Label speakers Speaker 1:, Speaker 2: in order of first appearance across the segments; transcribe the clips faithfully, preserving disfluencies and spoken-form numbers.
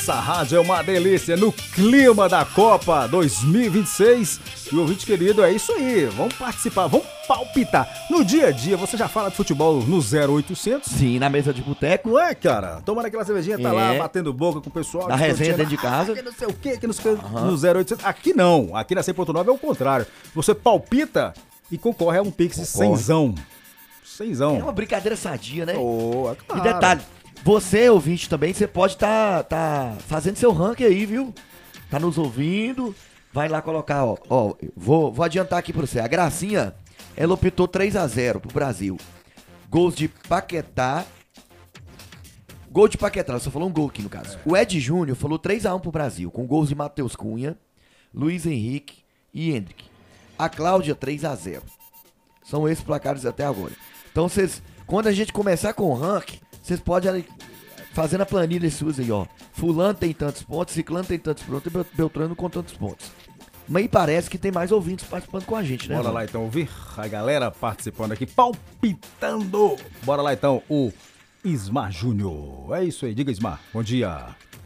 Speaker 1: Essa rádio é uma delícia no clima da Copa dois mil e vinte e seis. E o ouvinte querido, é isso aí. Vamos participar, vamos palpitar. No dia a dia, você já fala de futebol no zero oitocentos?
Speaker 2: Sim, na mesa de boteco.
Speaker 1: Não é, cara? Tomando aquela cervejinha, tá
Speaker 2: É.
Speaker 1: lá batendo boca com o pessoal.
Speaker 2: Na resenha dentro de
Speaker 1: Ah,
Speaker 2: casa.
Speaker 1: que não sei o quê, que não sei o quê. No zero oitocentos. Aqui não. Aqui na cem ponto nove é o contrário. Você palpita e concorre a um Pix cenzão. Cenzão.
Speaker 2: É uma brincadeira sadia, né?
Speaker 1: Oh, é claro.
Speaker 2: E detalhe, você, ouvinte, também, você pode estar tá, tá fazendo seu ranking aí, viu? Tá nos ouvindo, vai lá colocar, ó. Ó, vou, vou adiantar aqui pra você. A Gracinha, ela optou três a zero pro Brasil. Gols de Paquetá. Gol de Paquetá, ela só falou um gol aqui no caso. É. O Ed Júnior falou três a um pro Brasil, com gols de Matheus Cunha, Luiz Henrique e Hendrick. A Cláudia, três a zero. São esses placares até agora. Então, vocês, quando a gente começar com o ranking, vocês podem ali, fazendo a planilha suas aí, ó. Fulano tem tantos pontos, Ciclano tem tantos pontos e Beltrano com tantos pontos. Mas parece que tem mais ouvintes participando com a gente, né?
Speaker 1: Bora
Speaker 2: mano?
Speaker 1: lá então ouvir a galera participando aqui, palpitando. Bora lá então, o Ismar Júnior. É isso aí, diga Ismar, bom dia.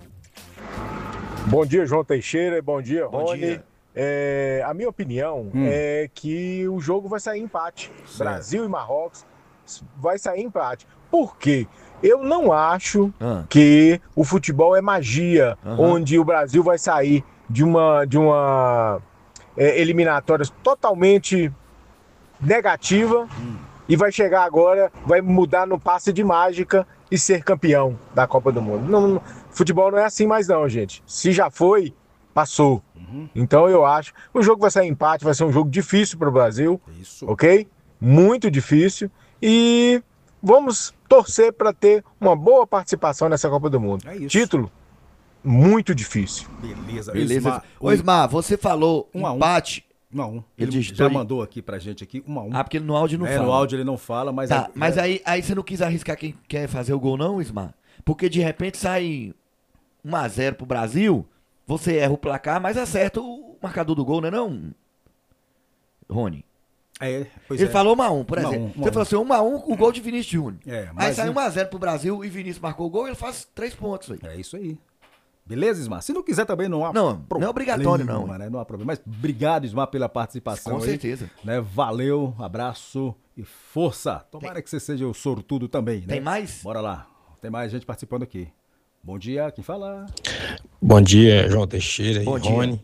Speaker 3: Bom dia, João Teixeira, bom dia,
Speaker 2: Bom
Speaker 3: Rony.
Speaker 2: dia.
Speaker 3: É, a minha opinião
Speaker 1: Hum.
Speaker 3: é que o jogo vai sair empate.
Speaker 1: Certo.
Speaker 3: Brasil e Marrocos vai sair empate. Por quê? Eu não acho
Speaker 2: Ah.
Speaker 3: que o futebol é magia,
Speaker 2: Aham.
Speaker 3: onde o Brasil vai sair de uma, de uma é, eliminatória totalmente negativa e vai chegar agora, vai mudar no passe de mágica e ser campeão da Copa do Mundo. Não, não- futebol não é assim mais não, gente. Se já foi, passou. Então eu acho que o jogo vai sair empate, vai ser um jogo difícil para o Brasil,
Speaker 1: Isso.
Speaker 3: ok? Muito difícil. E vamos torcer para ter uma boa participação nessa Copa do Mundo.
Speaker 1: É isso.
Speaker 3: Título, muito difícil.
Speaker 1: Beleza,
Speaker 2: Beleza.
Speaker 1: Ismar.
Speaker 2: Ô, Ismar, você falou
Speaker 1: Um a um.
Speaker 2: empate.
Speaker 1: Um a um.
Speaker 2: Ele
Speaker 1: Ele
Speaker 2: digitou
Speaker 1: já
Speaker 2: aí?
Speaker 1: mandou aqui pra gente aqui, um a um.
Speaker 2: Ah, porque no áudio não
Speaker 1: é,
Speaker 2: fala.
Speaker 1: no áudio ele não fala, mas...
Speaker 2: Tá,
Speaker 1: é-
Speaker 2: mas
Speaker 1: é-
Speaker 2: aí, aí você não quis arriscar quem quer fazer o gol não, Ismar? Porque de repente sai um a zero pro Brasil, você erra o placar, mas acerta o marcador do gol, né não, Rony?
Speaker 1: É, pois
Speaker 2: Ele
Speaker 1: é.
Speaker 2: falou um a um, por
Speaker 1: um a
Speaker 2: exemplo.
Speaker 1: um, um a
Speaker 2: você
Speaker 1: um.
Speaker 2: falou assim, um a um, o gol de Vinícius Júnior.
Speaker 1: É,
Speaker 2: Aí
Speaker 1: mas
Speaker 2: sai
Speaker 1: em-
Speaker 2: um a zero pro Brasil e Vinícius marcou o gol, ele faz três pontos aí.
Speaker 1: É isso aí. Beleza, Ismar? Se não quiser também não há
Speaker 2: Não,
Speaker 1: problema,
Speaker 2: não é obrigatório, não.
Speaker 1: Né? Não há problema. Mas obrigado, Ismar, pela participação
Speaker 2: Com
Speaker 1: aí,
Speaker 2: certeza.
Speaker 1: né? Valeu, abraço e força. Tomara que você seja o sortudo também, né?
Speaker 2: Tem mais?
Speaker 1: Bora lá. Tem mais gente participando aqui. Bom dia, quem fala?
Speaker 4: Bom dia, João Teixeira
Speaker 2: Bom
Speaker 4: e
Speaker 2: dia.
Speaker 4: Rony.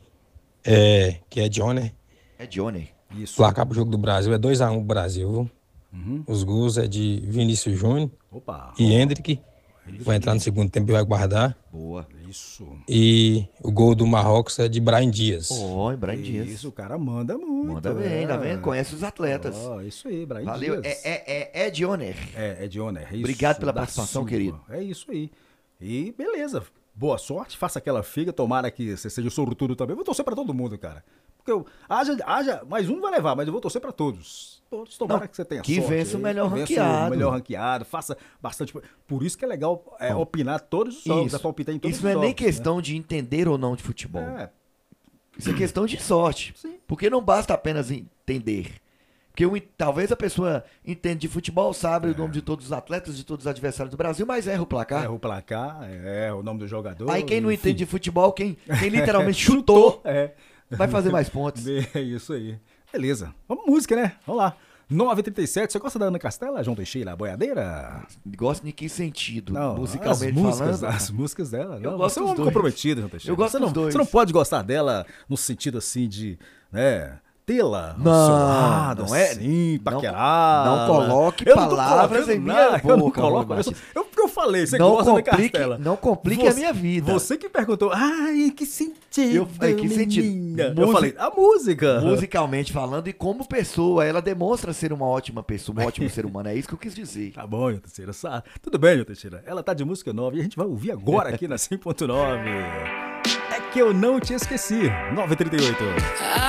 Speaker 4: É, que é Johnny.
Speaker 2: É Johnny.
Speaker 1: Isso.
Speaker 4: O placar pro jogo do Brasil é dois a um pro Brasil. Viu?
Speaker 1: Uhum.
Speaker 4: Os gols é de Vinícius Júnior
Speaker 1: Opa.
Speaker 4: e Hendrick. Vai entrar no segundo tempo e vai guardar.
Speaker 2: Boa.
Speaker 1: Isso.
Speaker 4: E o gol do Marrocos é de Brian Dias.
Speaker 2: Ó, Brian Dias.
Speaker 1: Isso, o cara manda muito.
Speaker 2: Manda bem, tá
Speaker 1: é.
Speaker 2: vendo? Conhece os atletas.
Speaker 1: Ó, isso aí, Brian
Speaker 2: Valeu.
Speaker 1: Dias.
Speaker 2: É, é, é, é Johnny.
Speaker 1: É, é Johnny. é isso,
Speaker 2: Obrigado pela
Speaker 1: da
Speaker 2: participação,
Speaker 1: sua.
Speaker 2: querido.
Speaker 1: É isso aí. E beleza. Boa sorte, faça aquela figa, tomara que você seja o sortudo também. Eu vou torcer pra todo mundo, cara. Porque eu, haja, haja, mais um vai levar, mas eu vou torcer pra todos. Todos, tomara
Speaker 2: Não,
Speaker 1: que você tenha
Speaker 2: que
Speaker 1: sorte.
Speaker 2: vença o
Speaker 1: aí,
Speaker 2: melhor
Speaker 1: que vença
Speaker 2: ranqueado.
Speaker 1: o melhor ranqueado, faça bastante. Por isso que é legal é, opinar todos os jogos, é palpitar em todos
Speaker 2: Isso
Speaker 1: os
Speaker 2: não é nem
Speaker 1: jogos,
Speaker 2: questão de entender ou não de futebol.
Speaker 1: né? É,
Speaker 2: Isso é questão de sorte.
Speaker 1: Sim.
Speaker 2: Porque não basta apenas entender. Porque o- talvez a pessoa entende de futebol, sabe o nome de todos os atletas, de todos os adversários do Brasil, mas erra o placar.
Speaker 1: é o placar, é o nome do jogador.
Speaker 2: Aí quem não
Speaker 1: enfim.
Speaker 2: entende de futebol, quem, quem literalmente chutou,
Speaker 1: É.
Speaker 2: vai fazer mais pontos.
Speaker 1: É isso aí. Beleza. Vamos música, né? Vamos lá. nove e trinta e sete. Você gosta da Ana Castela, João Teixeira, a boiadeira?
Speaker 2: Gosto em que sentido?
Speaker 1: Não,
Speaker 2: musicalmente
Speaker 1: as músicas,
Speaker 2: falando.
Speaker 1: as músicas dela.
Speaker 2: Eu
Speaker 1: não,
Speaker 2: gosto
Speaker 1: você é um
Speaker 2: dos
Speaker 1: homem
Speaker 2: dois.
Speaker 1: comprometido, João Teixeira.
Speaker 2: Eu gosto
Speaker 1: você
Speaker 2: dos
Speaker 1: não,
Speaker 2: dois.
Speaker 1: Você não pode gostar dela no sentido assim de, né, tê-la ao
Speaker 2: Não,
Speaker 1: seu lado,
Speaker 2: não é-
Speaker 1: assim,
Speaker 2: não-
Speaker 1: paquerar.
Speaker 2: não coloque
Speaker 1: Eu não tô
Speaker 2: palavras
Speaker 1: colocando
Speaker 2: em minha
Speaker 1: nada, eu não
Speaker 2: boca,
Speaker 1: coloco,
Speaker 2: Rony
Speaker 1: eu, só- eu, eu falei, você
Speaker 2: Não
Speaker 1: gosta da
Speaker 2: complique-
Speaker 1: Castela.
Speaker 2: não complique a minha vida.
Speaker 1: Você que perguntou, ai, em que sentido,
Speaker 2: Eu falei, que sentido?
Speaker 1: menina? Eu
Speaker 2: Música-
Speaker 1: falei, a música.
Speaker 2: Musicalmente falando e como pessoa, ela demonstra ser uma ótima pessoa, um ótimo ser humano. É isso que eu quis dizer.
Speaker 1: Tá bom, João Teixeira. sa- Tudo bem, João Teixeira. Ela tá de música nova e a gente vai ouvir agora aqui na cem ponto nove. É que eu não te esqueci. nove e trinta e oito.